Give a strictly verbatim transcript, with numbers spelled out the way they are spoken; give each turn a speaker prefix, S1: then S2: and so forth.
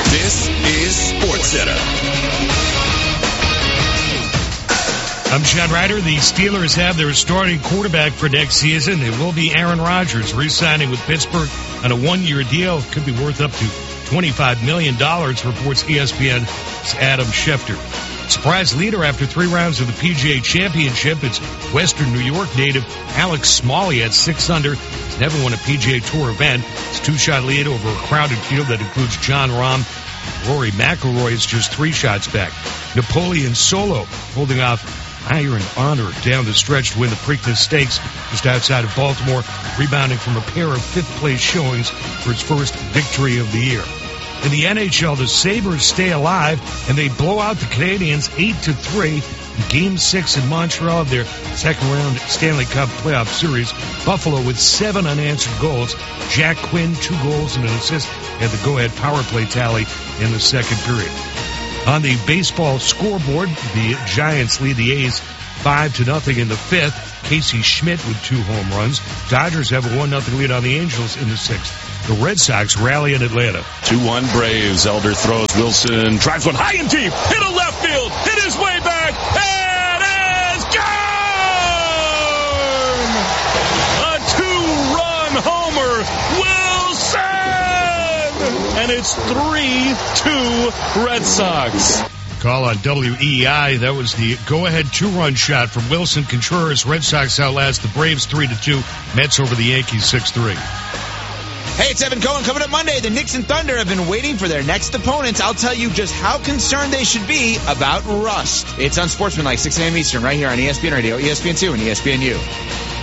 S1: This is SportsCenter.
S2: I'm John Ryder. The Steelers have their starting quarterback for next season. It will be Aaron Rodgers, re-signing with Pittsburgh on a one-year deal. Could be worth up to twenty-five million dollars, reports E S P N's Adam Schefter. Surprise leader after three rounds of the P G A Championship. It's Western New York native Alex Smalley at six under. He's never won a P G A Tour event. It's a two-shot lead over a crowded field that includes Jon Rahm. Rory McIlroy is just three shots back. Napoleon Solo holding off Iron Honor down the stretch to win the Preakness Stakes just outside of Baltimore, rebounding from a pair of fifth-place showings for its first victory of the year. In the N H L, the Sabres stay alive, and they blow out the Canadiens eight to three in Game six in Montreal of their second-round Stanley Cup playoff series. Buffalo with seven unanswered goals. Jack Quinn, two goals and an assist, and the go-ahead power play tally in the second period. On the baseball scoreboard, the Giants lead the A's five to nothing in the fifth. Casey Schmidt with two home runs. Dodgers have a one nothing lead on the Angels in the sixth. The Red Sox rally in Atlanta.
S3: two one Braves. Elder throws. Wilson drives one high and deep. Hit a left field. Hit his way back. It is gone! A two-run homer. Wilson! And it's three two Red Sox.
S2: Call on W E I. That was the go-ahead two-run shot from Wilson Contreras. Red Sox outlast the Braves three to two. Mets over the Yankees six three.
S4: Hey, it's Evan Cohen. Coming up Monday, the Knicks and Thunder have been waiting for their next opponents. I'll tell you just how concerned they should be about rust. It's Unsportsmanlike, six a.m. Eastern, right here on E S P N Radio, E S P N two, and E S P N U.